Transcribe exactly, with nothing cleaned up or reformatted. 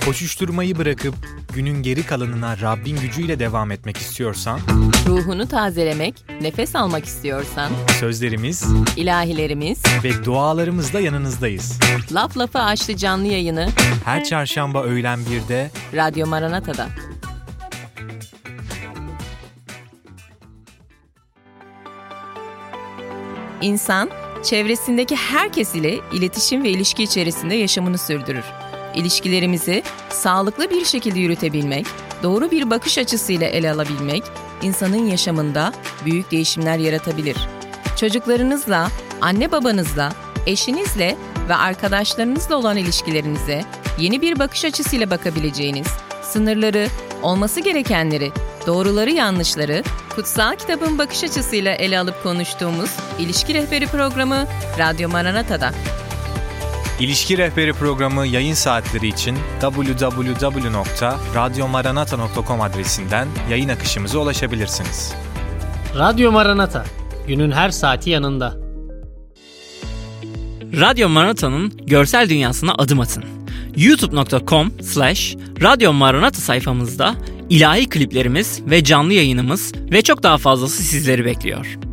Koşuşturmayı bırakıp günün geri kalanına Rabbin gücüyle devam etmek istiyorsan, ruhunu tazelemek, nefes almak istiyorsan, sözlerimiz, ilahilerimiz ve dualarımızla yanınızdayız. Laf Lafı Açtı canlı yayını Her çarşamba öğlen birde Radyo Maranata'da. İnsan, çevresindeki herkes ile iletişim ve ilişki içerisinde yaşamını sürdürür. İlişkilerimizi sağlıklı bir şekilde yürütebilmek, doğru bir bakış açısıyla ele alabilmek, insanın yaşamında büyük değişimler yaratabilir. Çocuklarınızla, anne babanızla, eşinizle ve arkadaşlarınızla olan ilişkilerinize yeni bir bakış açısıyla bakabileceğiniz, sınırları, olması gerekenleri, doğruları yanlışları, kutsal kitabın bakış açısıyla ele alıp konuştuğumuz İlişki Rehberi programı Radyo Maranata'da. İlişki Rehberi programı yayın saatleri için double-u double-u double-u nokta radyo maranata nokta com adresinden yayın akışımıza ulaşabilirsiniz. Radyo Maranata, günün her saati yanında. Radyo Maranata'nın görsel dünyasına adım atın. youtube nokta com slash radyo maranata sayfamızda ilahi kliplerimiz ve canlı yayınımız ve çok daha fazlası sizleri bekliyor.